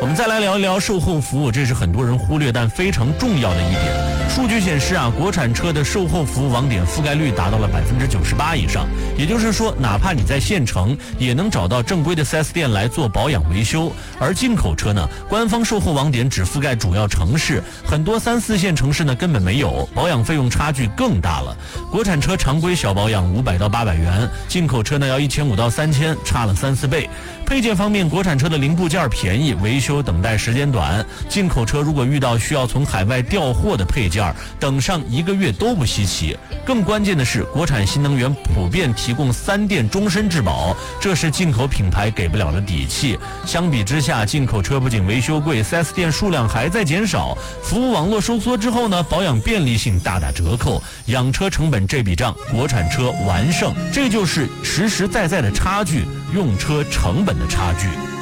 我们再来聊一聊售后服务，这是很多人忽略但非常重要的一点。数据显示国产车的售后服务网点覆盖率达到了98%以上，也就是说，哪怕你在县城，也能找到正规的 4S 店来做保养维修。而进口车呢，官方售后网点只覆盖主要城市，很多3、4线城市呢根本没有，保养费用差距更大了。国产车常规小保养500到800元，进口车呢要1500到3000，差了3、4倍。配件方面，国产车的零部件便宜，维修等待时间短。进口车如果遇到需要从海外调货的配件，等上1个月都不稀奇。更关键的是，国产新能源普遍提供3电终身质保，这是进口品牌给不了的底气。相比之下，进口车不仅维修贵， 4S 店数量还在减少，服务网络收缩之后呢，保养便利性大打折扣，养车成本这笔账，国产车完胜。这就是实实在在的差距，用车成本的差距。